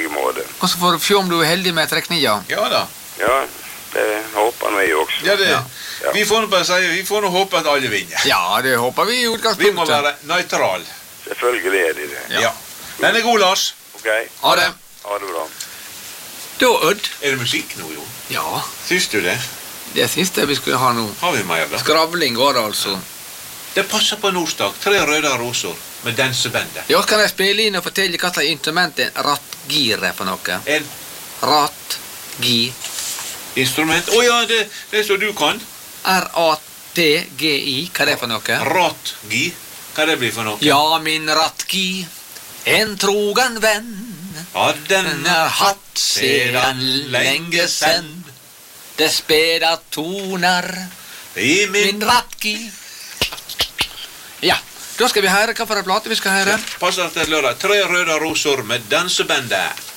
måte. Og så får du se om du er heldig med trekninga. Ja da. Ja, det håper vi også. Ja, det, Ja. Vi får nå bare si, vi får nå håpe at alle vinner. Ja, det håper vi i Vi må utgangspunktet. være nøytral. Selvfølgelig er de det. Ja. Den er god, Lars. Ok, Ha det. ha det bra. Da, Odd. Er det musikk nå, jo? Ja, Syns du det? det siste vi skulle ha nå. Har vi mer da? Skravling var det altså. Det passer på en onsdag. 3 røde roser med dansebandet. Ja, kan jeg spille inn og fortelle hva slags instrument en rattgir er for noe? En Rattgi. instrument. Ja, det er så du kan. R-A-T-G-I. Hva er det for noe? Ratgi. Hva det blir for noe? Ja, min rattgi, en trogen venn. Ja, den Den er hatt sedan lenge sen. Det speda toner, i min min rattgi. Ja, da skal vi høre hva for en plate vi skal høre. passer til lørdag. 3 røde roser med dansebandet.